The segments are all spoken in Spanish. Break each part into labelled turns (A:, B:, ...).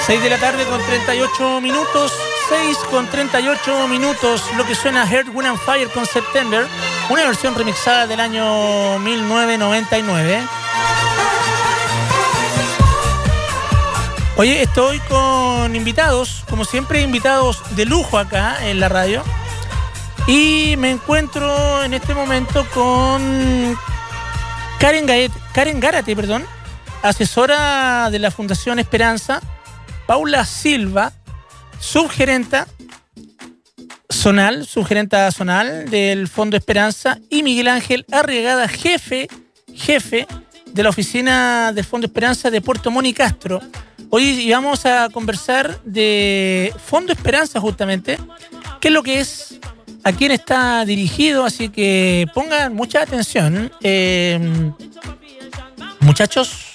A: 6 de la tarde con 38 minutos. 6 con 38 minutos. Lo que suena Earth, Wind and Fire con September. Una versión remixada del año 1999. Oye, estoy con invitados, como siempre, invitados de lujo acá en la radio. Y me encuentro en este momento con Karen Gárate, asesora de la Fundación Esperanza, Paula Silva, subgerenta zonal del Fondo Esperanza, y Miguel Ángel Arriagada, jefe de la oficina del Fondo Esperanza de Puerto Montt y Castro. Hoy vamos a conversar de Fondo Esperanza, justamente, qué es lo que es, a quién está dirigido, así que pongan mucha atención. Muchachos,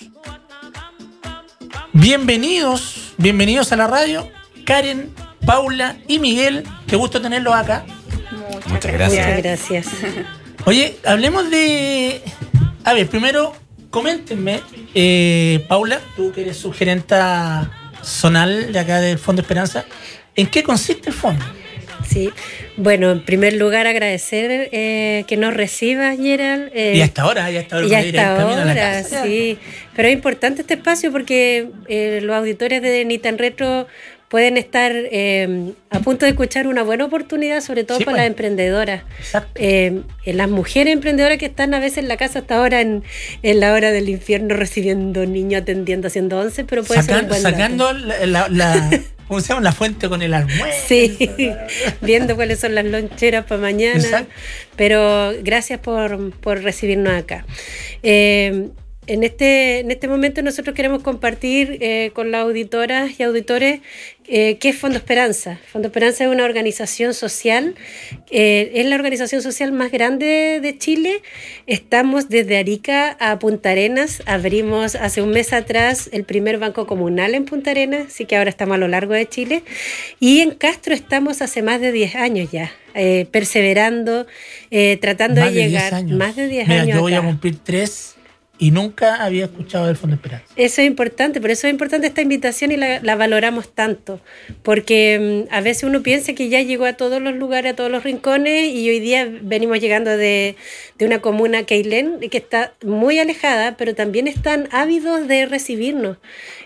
A: bienvenidos a la radio, Karen, Paula y Miguel, qué gusto tenerlos acá.
B: Muchas gracias.
C: Muchas gracias.
A: Oye, hablemos de... A ver, primero, coméntenme, Paula, tú que eres subgerenta zonal de acá del Fondo Esperanza, ¿en qué consiste el fondo?
C: Sí, bueno, en primer lugar agradecer que nos reciba, Gerald.
A: Y hasta ahora,
C: sí. Pero es importante este espacio porque los auditores de Ni Tan Retro pueden estar a punto de escuchar una buena oportunidad, sobre todo para las emprendedoras. Las mujeres emprendedoras que están a veces en la casa hasta ahora en la hora del infierno, recibiendo niños, atendiendo, haciendo 11, pero puede ser un buen dato.
A: Sacando la ¿cómo se llama? La fuente con el almuerzo.
C: Sí, viendo cuáles son las loncheras para mañana. Exacto. Pero gracias por recibirnos acá. En este momento nosotros queremos compartir con las auditoras y auditores qué es Fondo Esperanza. Fondo Esperanza es una organización social, es la organización social más grande de Chile. Estamos desde Arica a Punta Arenas. Abrimos hace un mes atrás el primer banco comunal en Punta Arenas, así que ahora estamos a lo largo de Chile. Y en Castro estamos hace más de 10 años ya, perseverando, tratando de llegar. Más de 10 años.
A: Yo voy a cumplir 3 y nunca había escuchado del Fondo Esperanza.
C: Eso es importante, por eso es importante esta invitación y la valoramos tanto, porque a veces uno piensa que ya llegó a todos los lugares, a todos los rincones, y hoy día venimos llegando de una comuna, Queilén, que está muy alejada, pero también están ávidos de recibirnos.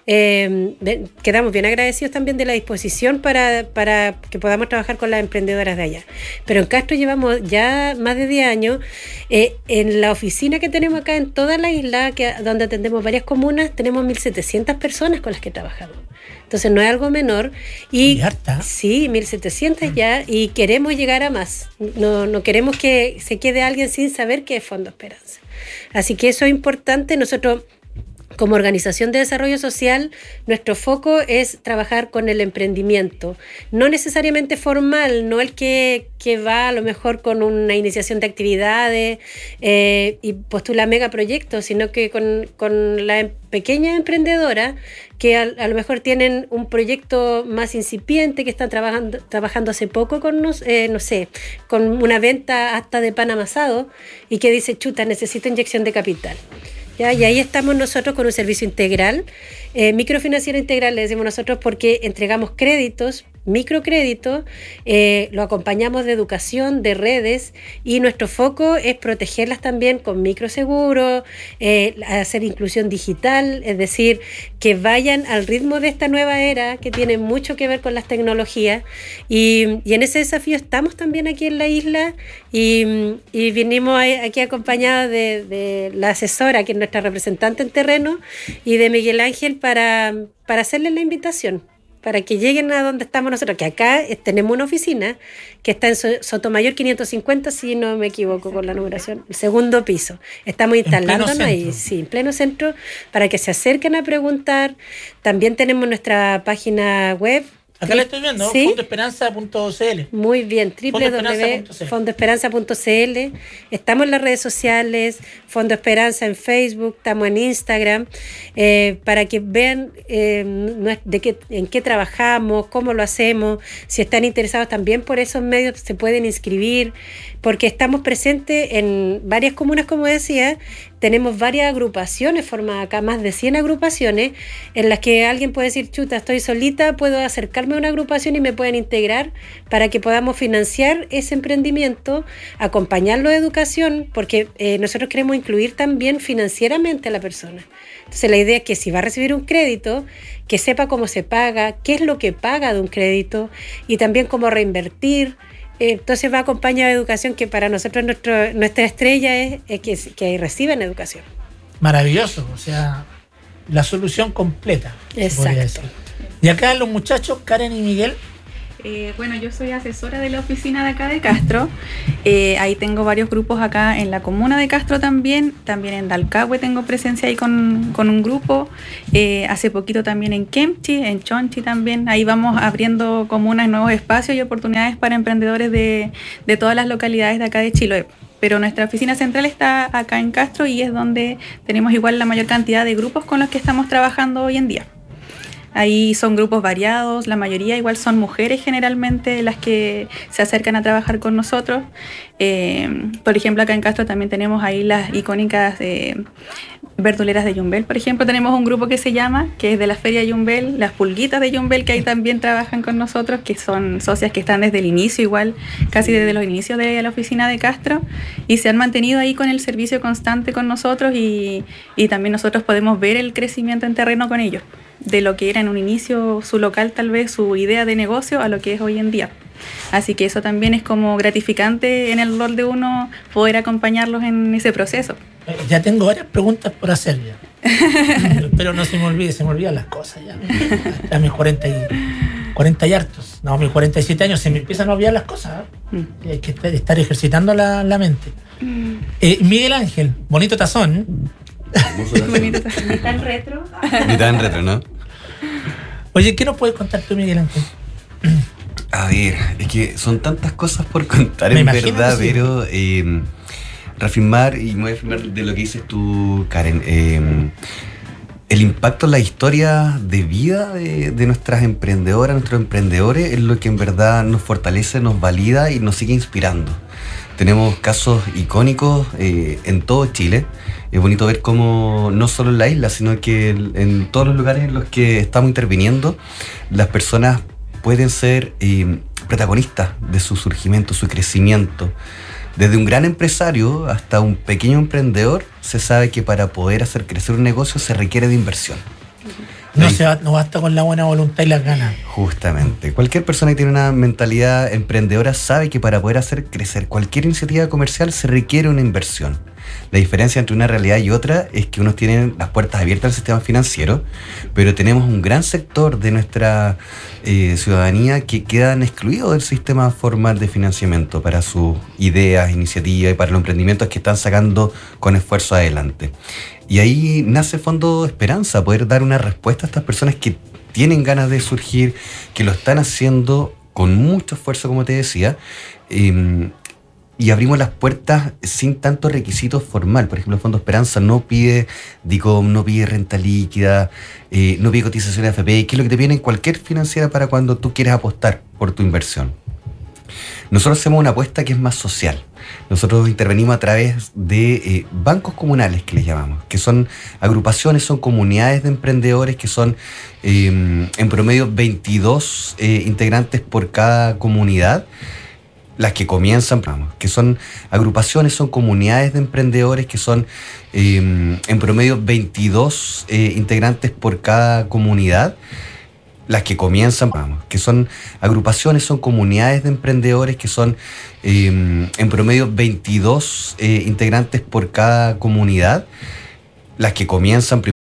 C: Quedamos bien agradecidos también de la disposición para que podamos trabajar con las emprendedoras de allá. Pero en Castro llevamos ya más de 10 años. En la oficina que tenemos acá en toda la isla, donde atendemos varias comunas, tenemos 1.700 personas con las que trabajamos. Entonces no es algo menor. Y harta. Sí, 1.700 ya, y queremos llegar a más. No queremos que se quede alguien sin saber qué es Fondo Esperanza. Así que eso es importante. Nosotros, como organización de desarrollo social, nuestro foco es trabajar con el emprendimiento, no necesariamente formal, no el que va a lo mejor con una iniciación de actividades y postula megaproyectos, sino que con la pequeña emprendedora que a lo mejor tienen un proyecto más incipiente, que están trabajando hace poco con con una venta hasta de pan amasado, y que dice, chuta, necesito inyección de capital. ¿Ya? Y ahí estamos nosotros con un servicio integral, microfinanciero integral, le decimos nosotros, porque entregamos créditos, microcréditos, lo acompañamos de educación, de redes, y nuestro foco es protegerlas también con microseguros, hacer inclusión digital, es decir, que vayan al ritmo de esta nueva era que tiene mucho que ver con las tecnologías, y en ese desafío estamos también aquí en la isla, y vinimos aquí acompañados de la asesora, que es nuestra representante en terreno, y de Miguel Ángel para hacerles la invitación, para que lleguen a donde estamos nosotros, que acá tenemos una oficina que está en Sotomayor 550, si no me equivoco con la numeración, el segundo piso. Estamos instalándonos ahí, sí, en pleno centro, para que se acerquen a preguntar. También tenemos nuestra página web.
A: Acá la estoy viendo, ¿sí? Fondoesperanza.cl.
C: Muy bien, www.fondoesperanza.cl. Estamos en las redes sociales, Fondo Esperanza en Facebook, estamos en Instagram, para que vean en qué trabajamos, cómo lo hacemos. Si están interesados también por esos medios se pueden inscribir, porque estamos presentes en varias comunas, como decía, tenemos varias agrupaciones formadas acá, más de 100 agrupaciones, en las que alguien puede decir, chuta, estoy solita, puedo acercarme a una agrupación y me pueden integrar para que podamos financiar ese emprendimiento, acompañarlo de educación, porque nosotros queremos incluir también financieramente a la persona. Entonces la idea es que si va a recibir un crédito, que sepa cómo se paga, qué es lo que paga de un crédito y también cómo reinvertir. Entonces va acompañado de educación, que para nosotros nuestra estrella es que reciban educación.
A: Maravilloso, o sea, la solución completa.
C: Exacto.
A: Y acá los muchachos, Karen y Miguel.
B: Bueno, yo soy asesora de la oficina de acá de Castro. Ahí tengo varios grupos acá en la comuna de Castro también en Dalcahue tengo presencia ahí con un grupo. Hace poquito también en Kempchi, en Chonchi también. Ahí vamos abriendo comunas, nuevos espacios y oportunidades para emprendedores de todas las localidades de acá de Chiloé. Pero nuestra oficina central está acá en Castro y es donde tenemos igual la mayor cantidad de grupos con los que estamos trabajando hoy en día. Ahí son grupos variados, la mayoría igual son mujeres generalmente las que se acercan a trabajar con nosotros. Por ejemplo, acá en Castro también tenemos ahí las icónicas verduleras de Yumbel. Por ejemplo, tenemos un grupo que es de la Feria Yumbel, las pulguitas de Yumbel, que ahí también trabajan con nosotros, que son socias que están desde el inicio igual, casi desde los inicios de la oficina de Castro, y se han mantenido ahí con el servicio constante con nosotros y también nosotros podemos ver el crecimiento en terreno con ellos, de lo que era en un inicio su local, tal vez su idea de negocio, a lo que es hoy en día. Así que eso también es como gratificante en el rol de uno poder acompañarlos en ese proceso.
A: Ya tengo varias preguntas por hacer ya. Pero no se me olvidan las cosas ya. A mis 40 y hartos. No, a mis 47 años se me empiezan a olvidar las cosas. Hay que estar ejercitando la mente. Miguel Ángel, bonito tazón.
C: Ni tan retro.
D: Ni tan retro, ¿no?
A: Oye, ¿qué nos puedes contar tú, Miguel Ángel?
D: A ver, es que son tantas cosas por contar
A: Me
D: en
A: imagino
D: verdad,
A: que sí.
D: pero reafirmar, y me voy a afirmar de lo que dices tú, Karen, el impacto en la historia de vida de nuestras emprendedoras, nuestros emprendedores, es lo que en verdad nos fortalece, nos valida y nos sigue inspirando. Tenemos casos icónicos en todo Chile. Es bonito ver cómo, no solo en la isla, sino que en todos los lugares en los que estamos interviniendo, las personas pueden ser protagonistas de su surgimiento, su crecimiento. Desde un gran empresario hasta un pequeño emprendedor, se sabe que para poder hacer crecer un negocio se requiere de inversión.
A: No basta con la buena voluntad y las ganas.
D: Justamente. Cualquier persona que tiene una mentalidad emprendedora sabe que para poder hacer crecer cualquier iniciativa comercial se requiere una inversión. La diferencia entre una realidad y otra es que unos tienen las puertas abiertas al sistema financiero, pero tenemos un gran sector de nuestra ciudadanía que quedan excluidos del sistema formal de financiamiento para sus ideas, iniciativas y para los emprendimientos que están sacando con esfuerzo adelante. Y ahí nace Fondo Esperanza, poder dar una respuesta a estas personas que tienen ganas de surgir, que lo están haciendo con mucho esfuerzo, como te decía, y abrimos las puertas sin tanto requisito formal. Por ejemplo, el Fondo Esperanza no pide DICOM, no pide renta líquida, no pide cotización de AFP, que es lo que te piden en cualquier financiera para cuando tú quieres apostar por tu inversión. Nosotros hacemos una apuesta que es más social. Nosotros intervenimos a través de bancos comunales, que les llamamos, que son agrupaciones, son comunidades de emprendedores que son en promedio 22 integrantes por cada comunidad. Las que comienzan, que son agrupaciones, son comunidades de emprendedores que son en promedio 22 integrantes por cada comunidad. Las que comienzan, que son agrupaciones, son comunidades de emprendedores que son en promedio 22 integrantes por cada comunidad. Las que comienzan